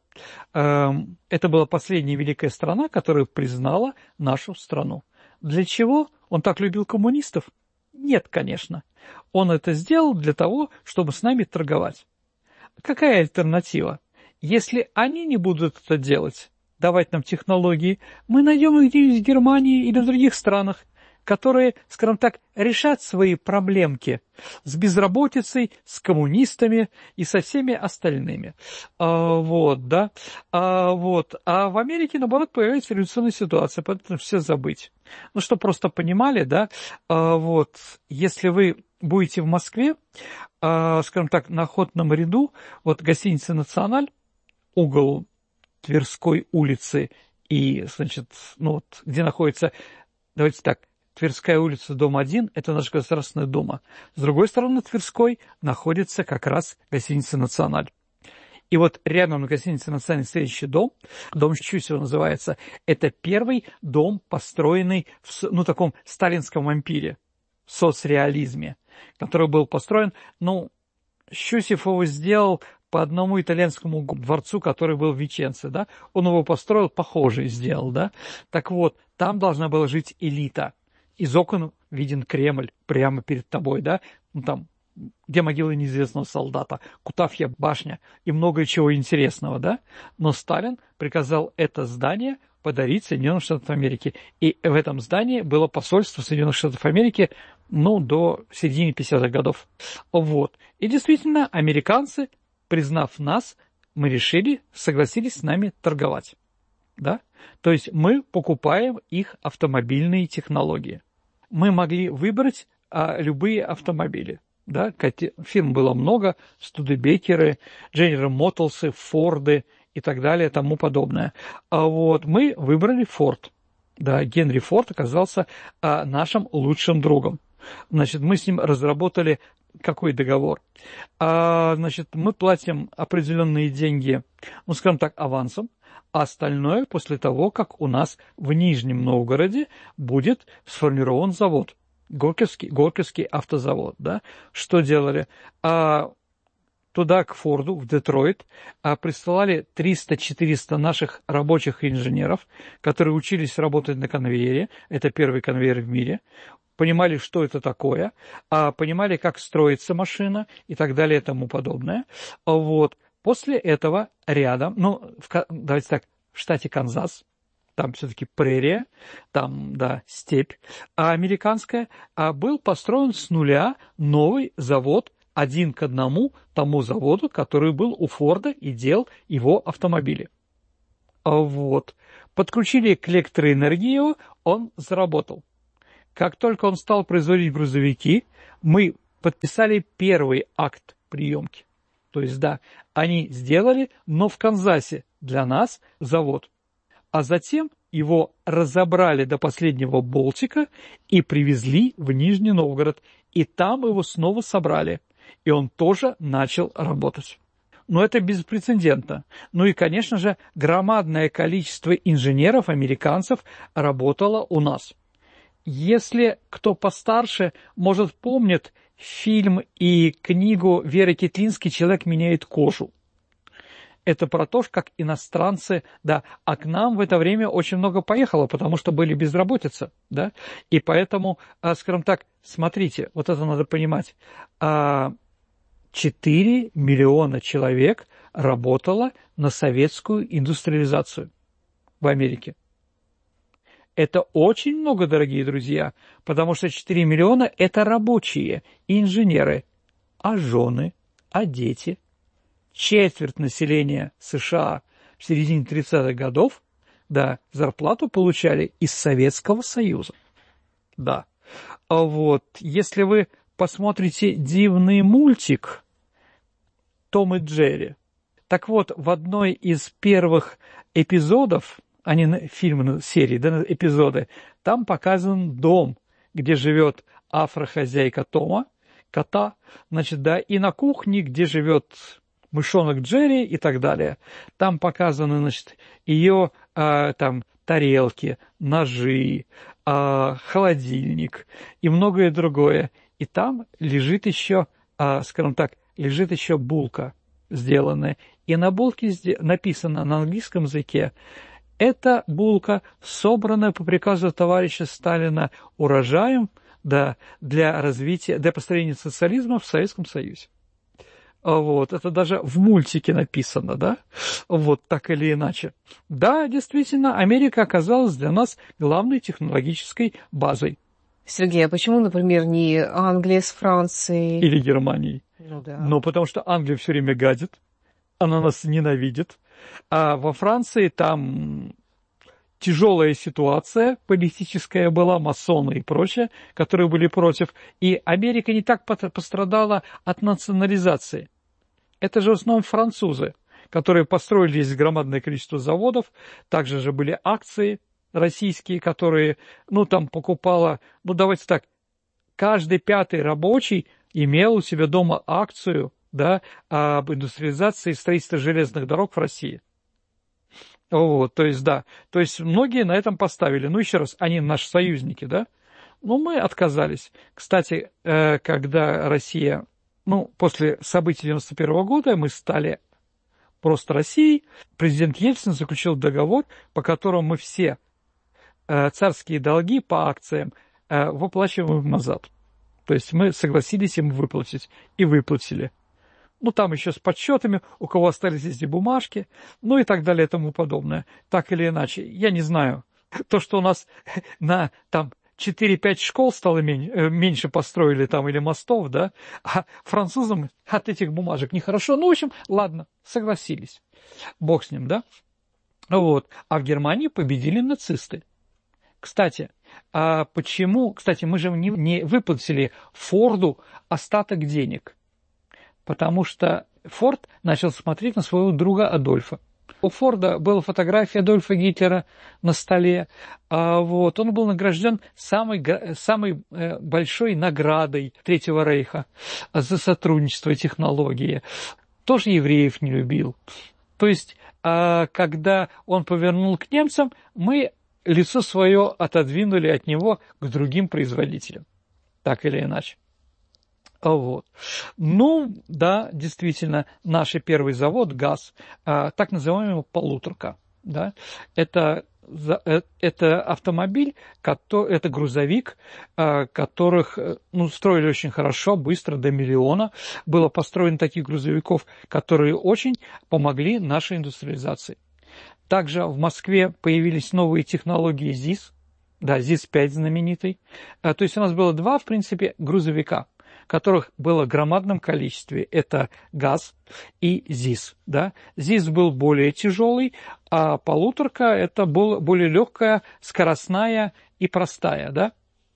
а, это была последняя великая страна, которая признала нашу страну. Для чего он так любил коммунистов? Нет, конечно. Он это сделал для того, чтобы с нами торговать. Какая альтернатива? Если они не будут это делать, давать нам технологии, мы найдем их где-нибудь в Германии или в других странах, которые, скажем так, решат свои проблемки с безработицей, с коммунистами и со всеми остальными. А, вот, да. А, вот. А в Америке, наоборот, появляется революционная ситуация, поэтому все забыть. Ну, что просто понимали, да, а, вот, если вы будете в Москве, а, скажем так, на Охотном ряду, вот гостиница «Националь», угол Тверской улицы и, значит, ну вот, где находится, давайте так, Тверская улица, дом один, это наш Государственная Дума. С другой стороны Тверской находится как раз гостиница «Националь». И вот рядом на гостинице «Националь» следующий дом, дом Щусева называется, это первый дом, построенный в, ну, таком сталинском ампире, в соцреализме, который был построен, ну, Щусев его сделал по одному итальянскому дворцу, который был в Веченце, да, он его построил, похожий сделал, да. Так вот, там должна была жить элита. Из окон виден Кремль прямо перед тобой, да, ну там, где могила неизвестного солдата, Кутафья башня и много чего интересного, да. Но Сталин приказал это здание подарить Соединенным Штатам Америки. И в этом здании было посольство Соединенных Штатов Америки, ну, до середины пятидесятых годов. Вот. И действительно, американцы, признав нас, мы решили, согласились с нами торговать. Да? То есть мы покупаем их автомобильные технологии. Мы могли выбрать а, любые автомобили. Да? Фирм было много, Студебекеры, General Motors, Форды и так далее, тому подобное. А вот мы выбрали Форд. Да, Генри Форд оказался а, нашим лучшим другом. Значит, мы с ним разработали какой договор? А, значит, мы платим определенные деньги, ну, скажем так, авансом, а остальное после того, как у нас в Нижнем Новгороде будет сформирован завод, Горьковский, Горьковский автозавод, да? Что делали? А, туда, к Форду, в Детройт, а, присылали триста-четыреста наших рабочих и инженеров, которые учились работать на конвейере, это первый конвейер в мире, понимали, что это такое, а, понимали, как строится машина и так далее и тому подобное. Вот. После этого рядом, ну, в, давайте так, в штате Канзас, там все-таки прерия, там, да, степь, а американская, а был построен с нуля новый завод один к одному тому заводу, который был у Форда и делал его автомобили. Вот. Подключили к электроэнергию, он заработал. Как только он стал производить грузовики, мы подписали первый акт приемки. То есть, да, они сделали, но в Канзасе для нас завод. А затем его разобрали до последнего болтика и привезли в Нижний Новгород. И там его снова собрали. И он тоже начал работать. Но это беспрецедентно. Ну и, конечно же, громадное количество инженеров, американцев, работало у нас. Если кто постарше, может, помнит фильм и книгу Веры Китлински «Человек меняет кожу». Это про то, как иностранцы, да, а к нам в это время очень много поехало, потому что были безработица, да, и поэтому, скажем так, смотрите, вот это надо понимать, четыре миллиона человек работало на советскую индустриализацию в Америке. Это очень много, дорогие друзья, потому что четыре миллиона – это рабочие, инженеры, а жены, а дети. Четверть населения США в середине тридцатых годов, да, зарплату получали из Советского Союза. Да. А вот, если вы посмотрите дивный мультик «Том и Джерри», так вот, в одной из первых эпизодов, а не фильм серии, да, эпизоды, там показан дом, где живет афрохозяйка Тома, кота, значит, да, и на кухне, где живет мышонок Джерри и так далее. Там показаны, значит, ее э, там тарелки, ножи, э, холодильник и многое другое. И там лежит еще, э, скажем так, лежит еще булка сделанная. И на булке написано на английском языке: это булка, собранная по приказу товарища Сталина урожаем, да, для развития, для построения социализма в Советском Союзе. Вот, это даже в мультике написано, да, вот так или иначе. Да, действительно, Америка оказалась для нас главной технологической базой. Сергей, а почему, например, не Англия с Францией? Или Германией? Ну да. Ну, потому что Англия все время гадит, она нас ненавидит, а во Франции там тяжелая ситуация политическая была, масоны и прочее, которые были против, и Америка не так пострадала от национализации. Это же в основном французы, которые построили здесь громадное количество заводов, также же были акции российские, которые, ну, там покупала, ну, давайте так, каждый пятый рабочий имел у себя дома акцию, да, об индустриализации и строительстве железных дорог в России. Вот, то есть, да, то есть многие на этом поставили. Ну, еще раз, они наши союзники, да, но мы отказались. Кстати, когда Россия, ну, после событий девяносто первого года мы стали просто Россией, президент Ельцин заключил договор, по которому мы все царские долги по акциям выплачиваем назад. То есть мы согласились им выплатить и выплатили. Ну, там еще с подсчетами, у кого остались эти бумажки, ну и так далее и тому подобное. Так или иначе, я не знаю. То, что у нас на там четыре-пять школ стало меньше построили там или мостов, да, а французам от этих бумажек нехорошо. Ну, в общем, ладно, согласились. Бог с ним, да? Вот. А в Германии победили нацисты. Кстати, а почему? Кстати, мы же не, не выплатили Форду остаток денег. Потому что Форд начал смотреть на своего друга Адольфа. У Форда была фотография Адольфа Гитлера на столе. Вот. Он был награжден самой, самой большой наградой Третьего Рейха за сотрудничество и технологии. Тоже евреев не любил. То есть, когда он повернул к немцам, мы лицо свое отодвинули от него к другим производителям. Так или иначе. Вот. Ну, да, действительно, наш первый завод ГАЗ, так называемый полуторка, да, это, это автомобиль, это грузовик, которых, ну, строили очень хорошо, быстро, до миллиона. Было построено таких грузовиков, которые очень помогли нашей индустриализации. Также в Москве появились новые технологии ЗИС, да, ЗИС пять знаменитый. То есть у нас было два, в принципе, грузовика, которых было в громадном количестве. Это ГАЗ и ЗИС. Да? ЗИС был более тяжелый, а полуторка это была более легкая, скоростная и простая. Да?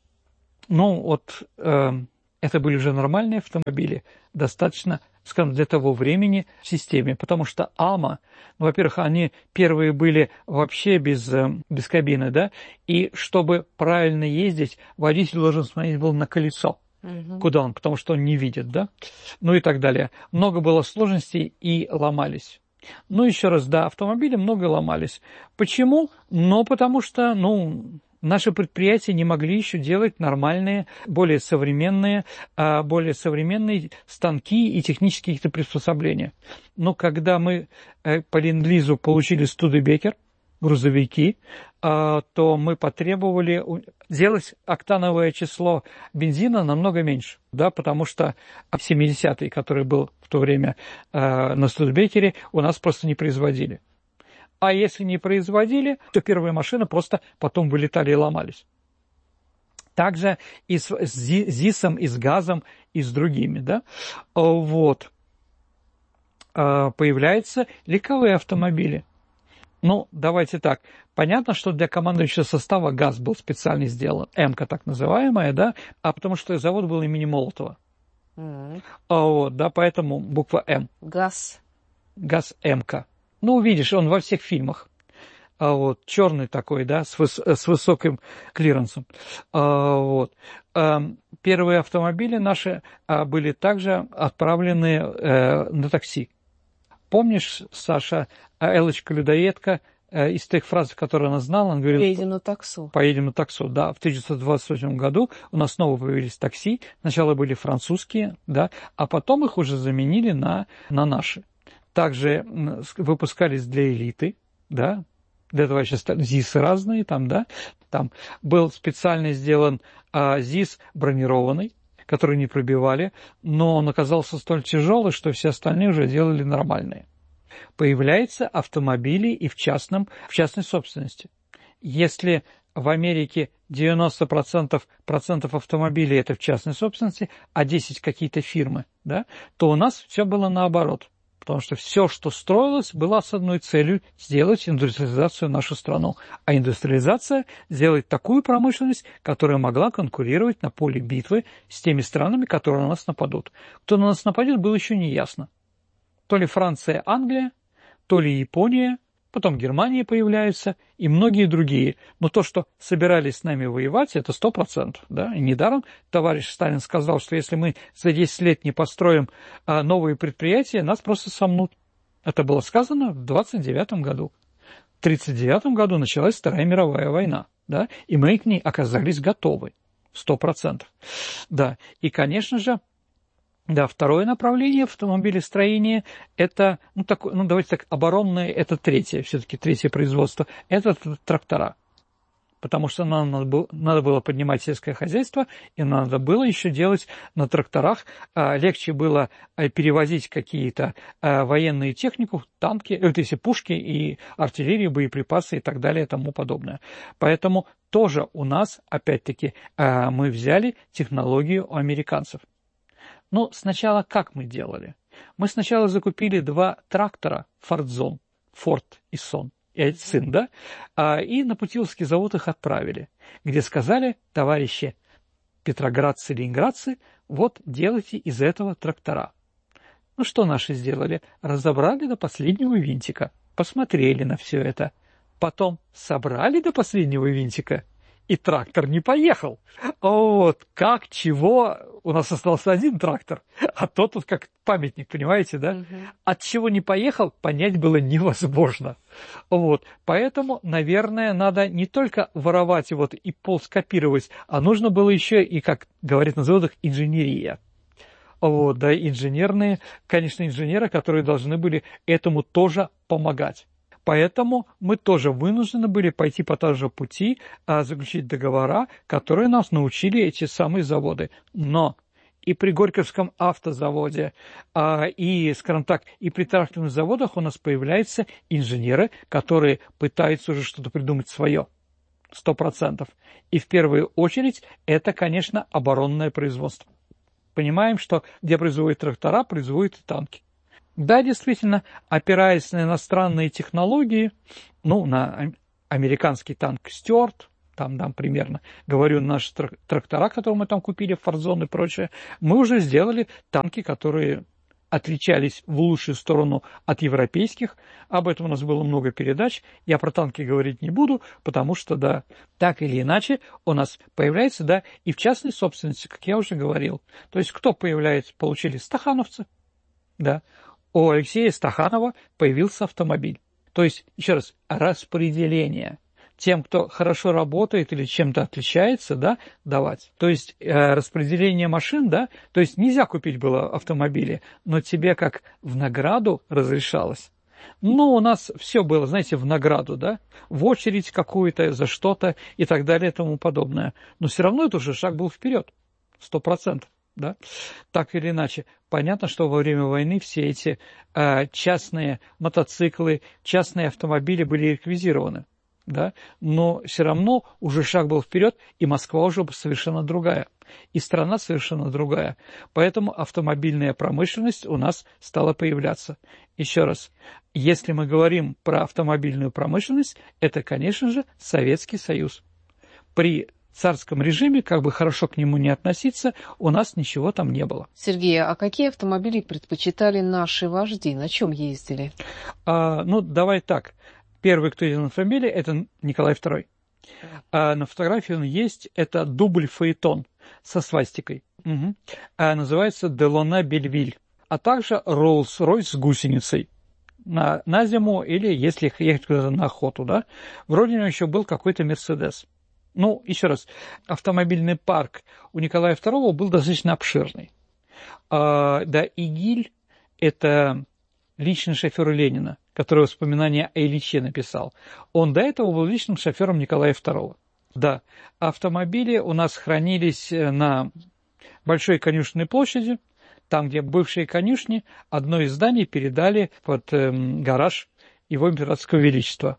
Ну, вот э, это были уже нормальные автомобили, достаточно, скажем, для того времени в системе, потому что АМА, ну, во-первых, они первые были вообще без, без кабины, да, и чтобы правильно ездить, водитель должен смотреть был на колесо. угу. куда он, потому что он не видит, да, ну и так далее. Много было сложностей и ломались. Ну, еще раз, да, автомобили много ломались. Почему? Ну, потому что, ну, наши предприятия не могли еще делать нормальные, более современные, более современные станки и технические какие-то приспособления. Но когда мы по ленд-лизу получили Студебекер, грузовики, то мы потребовали сделать октановое число бензина намного меньше, да, потому что семидесятый, который был в то время на Студебекере, у нас просто не производили. А если не производили, то первые машины просто потом вылетали и ломались. Также и с ЗИСом, и с газом, и с другими, да, вот. Появляются легковые автомобили. Ну, давайте так. Понятно, что для командующего состава ГАЗ был специально сделан, М-ка так называемая, да, а потому что завод был имени Молотова. Mm-hmm. Вот, да, поэтому буква М. ГАЗ. ГАЗ М-ка. Ну, видишь, он во всех фильмах. А вот, черный такой, да, с, выс- с высоким клиренсом. А, вот. А, первые автомобили наши а, были также отправлены а, на такси. Помнишь, Саша, Элочка-людоедка, из тех фраз, которые она знала, она говорила... Поедем на таксу. Поедем на таксу, да. В тысяча девятьсот двадцать восьмом году у нас снова появились такси. Сначала были французские, да, а потом их уже заменили на, на наши. Также выпускались для элиты, да. Для этого сейчас ЗИСы разные там, да. Там был специально сделан а, ЗИС бронированный, который не пробивали, но он оказался столь тяжелый, что все остальные уже делали нормальные. Появляются автомобили и в, частном, в частной собственности. Если в Америке девяносто процентов, процентов автомобилей это в частной собственности, а десять процентов какие-то фирмы, да, то у нас все было наоборот. Потому что все, что строилось, было с одной целью – сделать индустриализацию в нашу страну. А индустриализация – сделать такую промышленность, которая могла конкурировать на поле битвы с теми странами, которые на нас нападут. Кто на нас нападет, было еще не ясно. То ли Франция, Англия, то ли Япония, потом Германия появляется и многие другие. Но то, что собирались с нами воевать, это сто процентов. Да? И недаром товарищ Сталин сказал, что если мы за десять лет не построим а, новые предприятия, нас просто сомнут. Это было сказано в двадцать девятом году. В тридцать девятом году началась Вторая мировая война. Да? И мы к ней оказались готовы. Сто процентов. Да. И, конечно же, да, второе направление автомобилестроения – это, ну, такое, ну, давайте так, оборонное – это третье, все-таки третье производство – это трактора. Потому что нам надо было, надо было поднимать сельское хозяйство, и надо было еще делать на тракторах. А, легче было перевозить какие-то а, военную технику, танки, то есть пушки и артиллерию, боеприпасы и так далее и тому подобное. Поэтому тоже у нас, опять-таки, а, мы взяли технологию у американцев. Ну, сначала как мы делали? Мы сначала закупили два трактора Фордзон, Форд и Сон, и сын, да, и на Путиловский завод их отправили, где сказали, товарищи петроградцы, ленинградцы, вот делайте из этого трактора. Ну, что наши сделали? Разобрали до последнего винтика, посмотрели на все это, потом собрали до последнего винтика, и трактор не поехал. Вот, как, чего, у нас остался один трактор, а тот тут как памятник, понимаете, да? Угу. От чего не поехал, понять было невозможно. Вот, поэтому, наверное, надо не только воровать вот и полскопировать, а нужно было еще и, как говорят на заводах, инженерия. Вот, да, инженерные, конечно, инженеры, которые должны были этому тоже помогать. Поэтому мы тоже вынуждены были пойти по тому же пути, а, заключить договора, которые нас научили эти самые заводы. Но и при Горьковском автозаводе, а, и, скажем так, и при тракторных заводах у нас появляются инженеры, которые пытаются уже что-то придумать свое. Сто процентов. И в первую очередь это, конечно, оборонное производство. Понимаем, что где производят трактора, производят и танки. Да, действительно, опираясь на иностранные технологии, ну, на американский танк Стюарт, там, там примерно, говорю, наши трактора, которые мы там купили, Фордзон и прочее, мы уже сделали танки, которые отличались в лучшую сторону от европейских. Об этом у нас было много передач. Я про танки говорить не буду, потому что, да, так или иначе у нас появляется, да, и в частной собственности, как я уже говорил. То есть кто появляется? Получили стахановцы, да. У Алексея Стаханова появился автомобиль. То есть, еще раз, распределение. Тем, кто хорошо работает или чем-то отличается, да, давать. То есть э, распределение машин, да, то есть нельзя купить было автомобили, но тебе как в награду разрешалось. Ну, у нас все было, знаете, в награду, да, в очередь какую-то, за что-то и так далее и тому подобное. Но все равно это уже шаг был вперед, сто процентов. Да? Так или иначе, понятно, что во время войны все эти э, частные мотоциклы, частные автомобили были реквизированы. Да? Но все равно уже шаг был вперед, и Москва уже совершенно другая, и страна совершенно другая. Поэтому автомобильная промышленность у нас стала появляться. Еще раз, если мы говорим про автомобильную промышленность, это, конечно же, Советский Союз. При царском режиме, как бы хорошо к нему не относиться, у нас ничего там не было. Сергей, а какие автомобили предпочитали наши вожди? На чем ездили? А, ну, давай так. Первый, кто ездил на автомобиле, это Николай второй. А на фотографии он есть, это дубль фаэтон со свастикой. Угу. А называется Делона Бельвиль. А также Роллс-Ройс с гусеницей. На, на зиму или если ехать куда-то на охоту, да. Вроде у него еще был какой-то Мерседес. Ну, еще раз, автомобильный парк у Николая второго был достаточно обширный. А, да, Игиль – это личный шофер Ленина, который воспоминания о Ильиче написал. Он до этого был личным шофером Николая второго. Да, автомобили у нас хранились на Большой Конюшенной площади, там, где бывшие конюшни, одно из зданий передали под э, гараж Его Императорского Величества.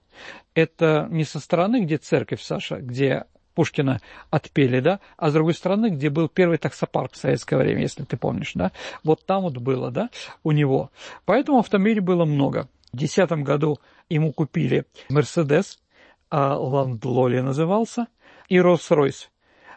Это не со стороны, где церковь, Саша, где Пушкина отпели, да, а с другой стороны, где был первый таксопарк в советское время, если ты помнишь, да. Вот там вот было, да, у него. Поэтому автомобилей было много. В две тысячи десятом году ему купили Мерседес, Ландлоли назывался, и Роллс-Ройс.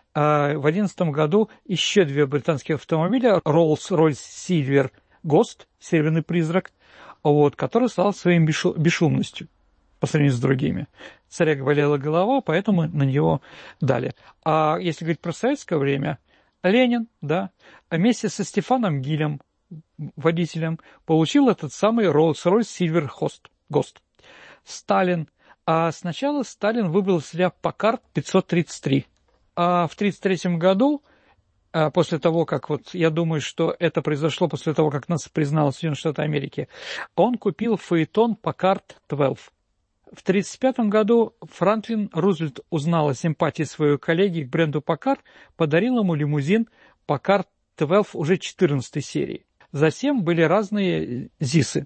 А в две тысячи одиннадцатом году еще две британских автомобиля, Rolls-Royce Silver Ghost, серебряный призрак, вот, который стал своей бесшумностью по сравнению с другими. Царя болела голова, поэтому на него дали. А если говорить про советское время, Ленин, да, вместе со Стефаном Гилем, водителем, получил этот самый Rolls-Royce Silver Ghost. Сталин. А сначала Сталин выбрал себя Packard пятьсот тридцать три. А в тысяча девятьсот тридцать третьем году, после того, как вот, я думаю, что это произошло после того, как нас признал Соединенные Штаты Америки, он купил фаэтон Packard двенадцать. В тысяча девятьсот тридцать пятом году Франклин Рузвельт узнал о симпатии своего коллеги к бренду Packard, подарил ему лимузин Packard двенадцать уже четырнадцатой серии. Затем были разные ЗИСы.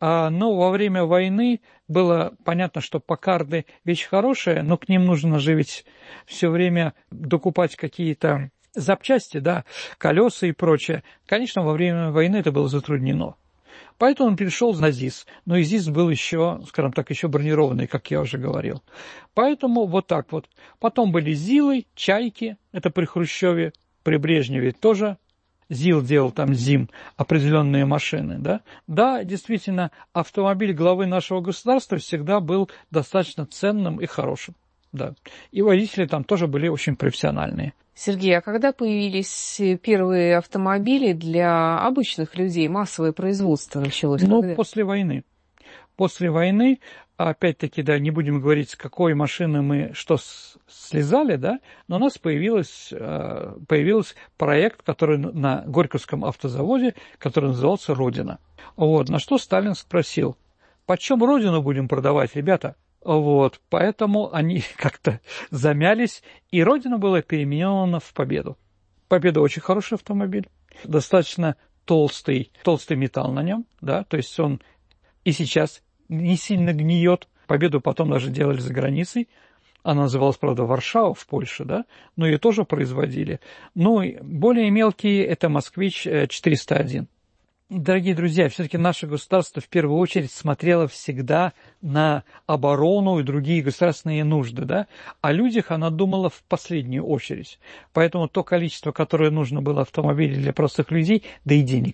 Но во время войны было понятно, что Паккарды вещь хорошая, но к ним нужно же ведь все время докупать какие-то запчасти, да, колеса и прочее. Конечно, во время войны это было затруднено. Поэтому он перешел на ЗИС. Но и ЗИС был еще, скажем так, еще бронированный, как я уже говорил. Поэтому вот так вот. Потом были ЗИЛы, Чайки, это при Хрущеве, при Брежневе тоже. ЗИЛ делал там ЗИМ, определенные машины, да. Да, действительно, автомобиль главы нашего государства всегда был достаточно ценным и хорошим, да. И водители там тоже были очень профессиональные. Сергей, а когда появились первые автомобили для обычных людей, массовое производство началось? Ну, когда? после войны. После войны, опять-таки, да, не будем говорить, с какой машины мы что слезали, да, но у нас появилась, появился проект, который на Горьковском автозаводе, который назывался «Родина». Вот, на что Сталин спросил: почем Родину будем продавать, ребята? Вот, поэтому они как-то замялись, и Родина была переименована в Победу. Победа очень хороший автомобиль, достаточно толстый, толстый металл на нем, да, то есть он и сейчас не сильно гниет. Победу потом даже делали за границей. Она называлась, правда, Варшава в Польше, да, но ее тоже производили. Ну, более мелкие – это «Москвич» четыреста один. Дорогие друзья, все-таки наше государство в первую очередь смотрело всегда на оборону и другие государственные нужды, да, о людях она думала в последнюю очередь. Поэтому то количество, которое нужно было автомобилей для простых людей, да и денег